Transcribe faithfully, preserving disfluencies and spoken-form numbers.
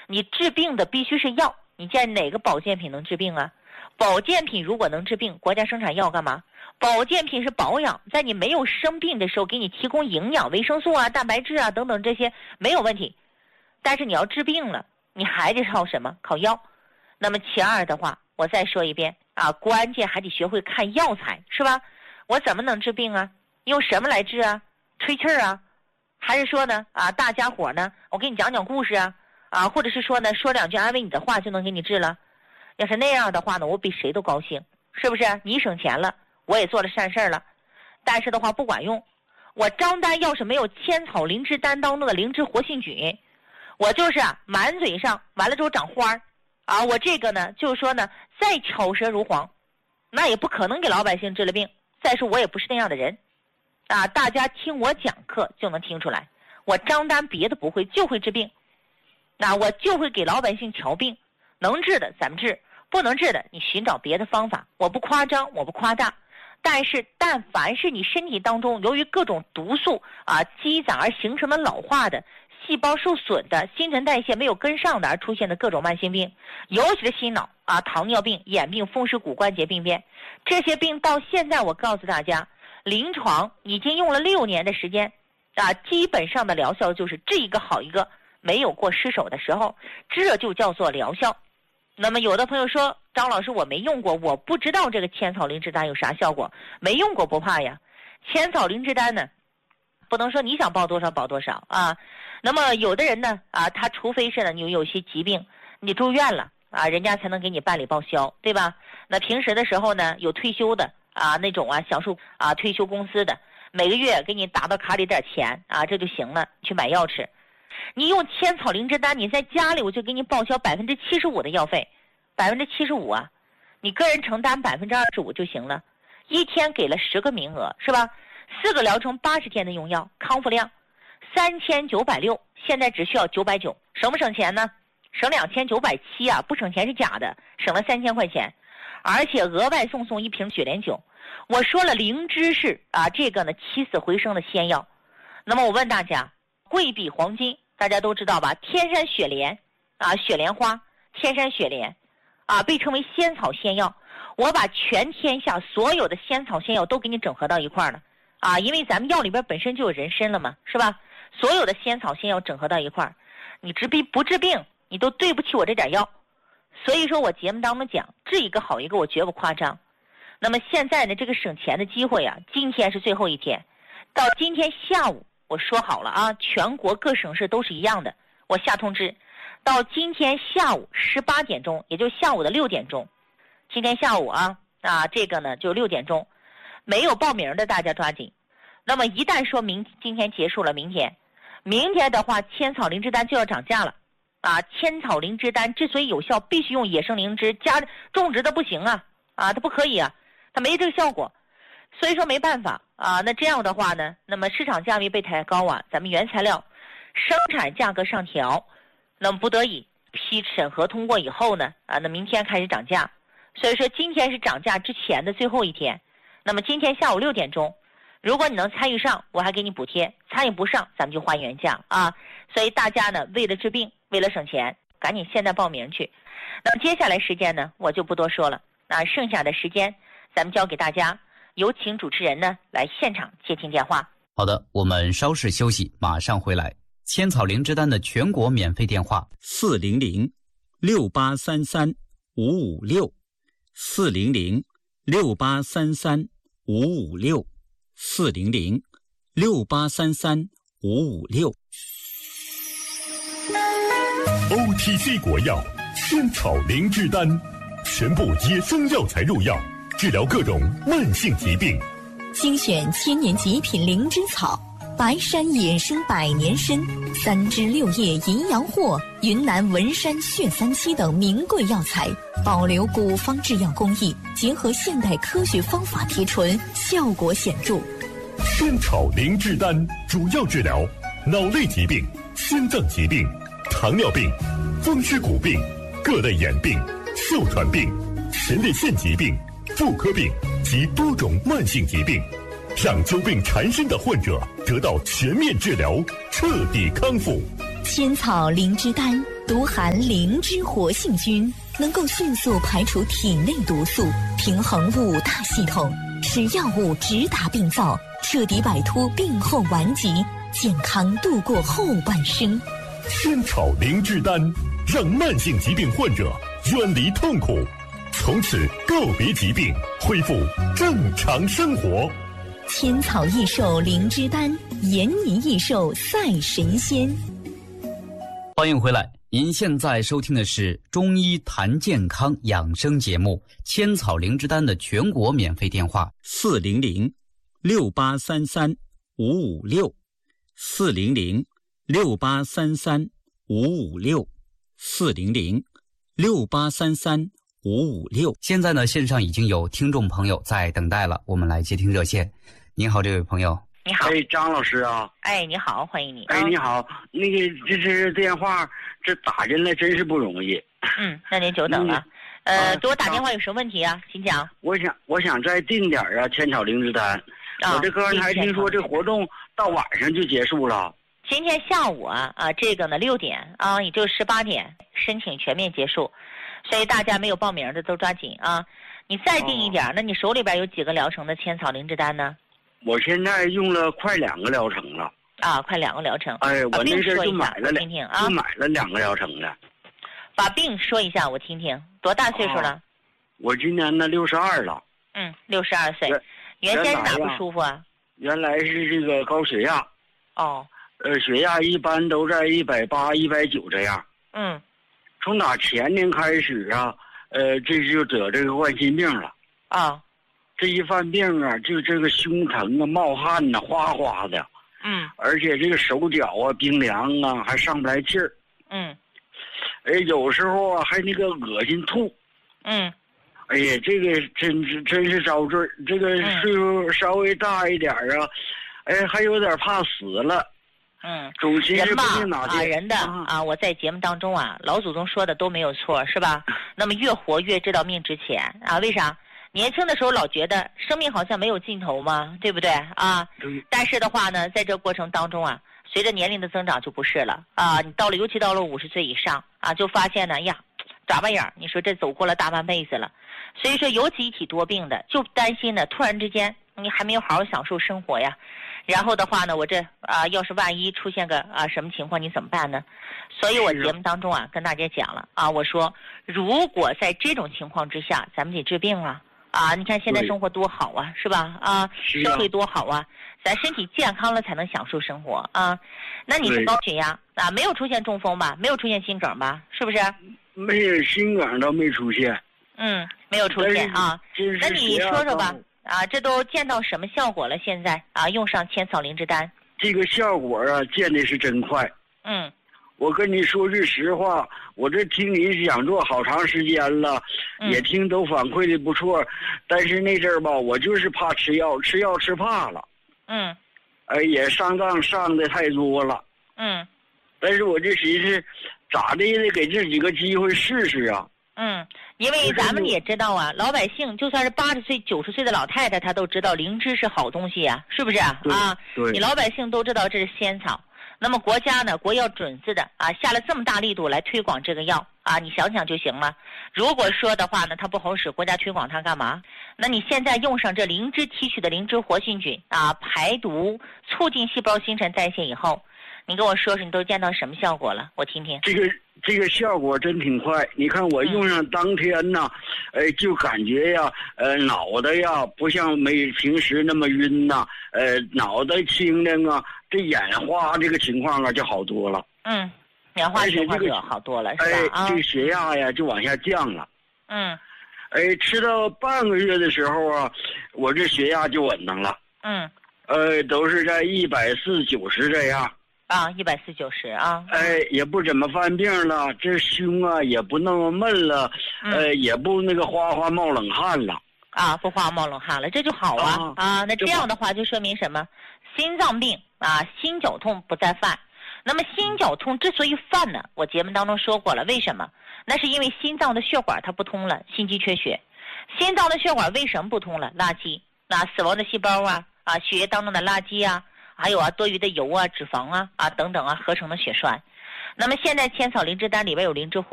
你治病的必须是药，你见哪个保健品能治病啊？保健品如果能治病，国家生产药干嘛？保健品是保养，在你没有生病的时候给你提供营养，维生素啊、蛋白质啊等等这些没有问题。但是你要治病了，你还得靠什么？靠药。那么其二的话，我再说一遍啊，关键还得学会看药材，是吧？我怎么能治病啊？用什么来治啊？吹气儿啊？还是说呢啊，大家伙呢，我给你讲讲故事啊啊，或者是说呢，说两句安慰你的话就能给你治了？要是那样的话呢，我比谁都高兴，是不是？你省钱了，我也做了善事了。但是的话不管用，我张丹要是没有千草灵芝丹当中的灵芝活性菌，我就是啊满嘴上完了之后长花啊，我这个呢就是说呢再巧舌如簧，那也不可能给老百姓治了病。再说我也不是那样的人啊，大家听我讲课就能听出来，我张丹别的不会，就会治病。那我就会给老百姓调病，能治的咱们治，不能治的你寻找别的方法。我不夸张，我不夸大，但是但凡是你身体当中由于各种毒素啊积攒而形成的老化的、细胞受损的、新陈代谢没有跟上的而出现的各种慢性病，尤其是心脑啊、糖尿病、眼病、风湿骨关节病变，这些病到现在我告诉大家，临床已经用了六年的时间啊，基本上的疗效就是治一个好一个，没有过失手的时候，这就叫做疗效。那么有的朋友说，张老师我没用过，我不知道这个千草灵芝丹有啥效果，没用过不怕呀。千草灵芝丹呢，不能说你想报多少报多少啊。那么有的人呢啊，他除非是呢你有些疾病你住院了啊，人家才能给你办理报销，对吧？那平时的时候呢，有退休的啊那种啊享受啊退休公司的，每个月给你打到卡里点钱啊，这就行了，去买药吃。你用千草灵芝丹，你在家里我就给你报销百分之七十五的药费，百分之七十五啊，你个人承担百分之二十五就行了。一天给了十个名额，是吧？四个疗程八十天的用药，康复量三千九百六，现在只需要九百九，省不省钱呢？省两千九百七啊，不省钱是假的，省了三千块钱，而且额外送送一瓶雪莲酒。我说了，灵芝是啊，这个呢起死回生的仙药。那么我问大家，贵比黄金，大家都知道吧？天山雪莲啊，雪莲花，天山雪莲啊，被称为仙草仙药。我把全天下所有的仙草仙药都给你整合到一块儿了啊，因为咱们药里边本身就有人参了嘛，是吧？所有的仙草仙药整合到一块儿，你治病不治病，你都对不起我这点药。所以说我节目当中讲，治一个好一个，我绝不夸张。那么现在呢，这个省钱的机会啊，今天是最后一天，到今天下午我说好了啊，全国各省市都是一样的，我下通知，到今天下午十八点钟，也就是下午的六点钟，今天下午啊啊，这个呢就六点钟，没有报名的大家抓紧。那么一旦说明今天结束了，明天，明天的话，千草灵芝丹就要涨价了啊！千草灵芝丹之所以有效，必须用野生灵芝，加种植的不行啊啊，它不可以啊，它没这个效果。所以说没办法啊，那这样的话呢，那么市场价位被抬高啊，咱们原材料生产价格上调，那么不得已批审核通过以后呢，啊，那明天开始涨价。所以说今天是涨价之前的最后一天，那么今天下午六点钟，如果你能参与上，我还给你补贴；参与不上，咱们就还原价啊。所以大家呢，为了治病，为了省钱，赶紧现在报名去。那么接下来时间呢，我就不多说了，那剩下的时间咱们交给大家。有请主持人呢来现场接听电话。 好的，我们稍事休息，马上回来。千草灵芝丹的全国免费电话： 四零零六八三三五五六，四零零六八三三五五六，四零零六八三三五五六。 O T C 国药千草灵芝丹，全部野生药材入药，治疗各种慢性疾病， 精选千年极品灵芝草，白山野生百年参，三枝六叶银阳藿，云南文山血三七等名贵药材，保留古方制药工艺，结合现代科学方法提纯，效果显著。 千草灵芝丹主要治疗脑类疾病、心脏疾病、糖尿病、风湿骨病、各类眼病、哮喘病、前列腺疾病、妇科病及多种慢性疾病，让久病缠身的患者得到全面治疗，彻底康复。 千草灵芝丹独含灵芝活性菌，能够迅速排除体内毒素，平衡五大系统，使药物直达病灶，彻底摆脱病后顽疾，健康度过后半生。 仙草灵芝丹，让慢性疾病患者远离痛苦，从此告别疾病，恢复正常生活。 千草益寿灵芝丹，延年益寿赛神仙。 欢迎回来，您现在收听的是中医谈健康养生节目《千草灵芝丹》的全国免费电话四零零六八三三五五六四零零六八三三五五六四零零六八三三五五六。 现在呢，线上已经有听众朋友在等待了，我们来接听热线。您好，这位朋友。 你好， 哎，张老师啊。 哎，你好，欢迎你。 哎，你好，那个这这电话这打进来真是不容易。 嗯，那您久等了。 嗯、 呃， 啊、 给我打电话有什么问题啊？请讲。 我想我想再订点啊，千草灵芝丹。 啊、 我这刚才听说这活动到晚上就结束了。 今天下午啊啊，这个呢六点啊，也就十八点申请全面结束，所以大家没有报名的都抓紧啊。你再订一点，哦、那你手里边有几个疗程的千草灵芝丹呢？ 我现在用了快两个疗程了。 啊，快两个疗程。 哎，我那阵就买了两， 听听啊， 就买了两个疗程的。 把病说一下，我听听。多大岁数了？ 哦、我今年呢六十二了。 嗯，六十二岁。原先是哪不舒服啊？ 原来是这个高血压。 哦。 呃，血压一般都在一百八、一百九这样。 嗯。 从打前年开始啊，呃，这就得这个冠心病了。 啊。 这一犯病啊，就这个胸疼啊、冒汗呐、啊、哗哗的。 嗯。 而且这个手脚啊冰凉啊，还上不来气儿。 嗯。 哎，有时候啊还那个恶心吐。 嗯。 哎呀，这个真是真是遭罪。这个岁数稍微大一点啊，嗯、哎，还有点怕死了。 嗯， 总心人吧啊，人的啊，我在节目当中啊，老祖宗说的都没有错，是吧？那么越活越知道命值钱啊，为啥？年轻的时候老觉得生命好像没有尽头嘛，对不对啊？但是的话呢，在这过程当中啊，随着年龄的增长就不是了啊。你到了，尤其到了五十岁以上啊，就发现呢呀，眨巴眼，你说这走过了大半辈子了。所以说，尤其一体多病的，就担心呢，突然之间你还没有好好享受生活呀。然后的话呢，我这啊，要是万一出现个啊什么情况，你怎么办呢？所以我节目当中啊，跟大家讲了啊，我说如果在这种情况之下，咱们得治病啊。啊，你看现在生活多好啊，是吧？啊，社会多好啊，咱身体健康了才能享受生活啊。那你是高血压啊，没有出现中风吧？没有出现心梗吧？是不是？ 没有，心梗倒没出现。 嗯，没有出现啊。那你说说吧，啊，这都见到什么效果了？现在啊，用上千草灵芝丹， 这个效果啊，见的是真快。 嗯。 我跟你说句实话，我这听你讲座好长时间了， 嗯、 也听都反馈的不错，但是那阵儿吧，我就是怕吃药，吃药吃怕了。 嗯。 哎，也上当上的太多了。 嗯。 但是我这寻思，咋的也得给这几个机会试试啊。 嗯，因为咱们也知道啊，老百姓就算是八十岁、九十岁的老太太，她都知道灵芝是好东西呀、啊，是不是啊？啊，你老百姓都知道这是仙草。那么国家呢，国药准字的啊，下了这么大力度来推广这个药啊，你想想就行了。如果说的话呢，它不好使，国家推广它干嘛？那你现在用上这灵芝提取的灵芝活性菌啊，排毒、促进细胞新陈代谢以后，你跟我说说，你都见到什么效果了？我听听。 这个这个效果真挺快。你看我用上当天呢，哎、嗯，就感觉呀，呃，脑袋呀不像没平时那么晕呐，呃，脑袋清亮啊。这眼花这个情况啊就好多了。 嗯，眼花情况就好多了，是吧？ 哎， 啊， 这个血压呀就往下降了。 嗯。 哎，吃到半个月的时候啊，我这血压就稳当了。 嗯。 呃，都是在一百四九十这样。 啊，一百四九十啊。 哎，也不怎么犯病了，这胸啊也不那么闷了， 嗯、 呃，也不那个哗哗冒冷汗了。 啊，不哗冒冷汗了，这就好啊啊！啊那这样的话就说明什么？心脏病啊，心绞痛不再犯。那么心绞痛之所以犯呢，我节目当中说过了，为什么？那是因为心脏的血管它不通了，心肌缺血。心脏的血管为什么不通了？垃圾，那、啊、死亡的细胞啊，啊，血液当中的垃圾啊，还有啊多余的油啊、脂肪啊啊等等啊合成的血栓。 那么现在千草灵芝丹里边有灵芝护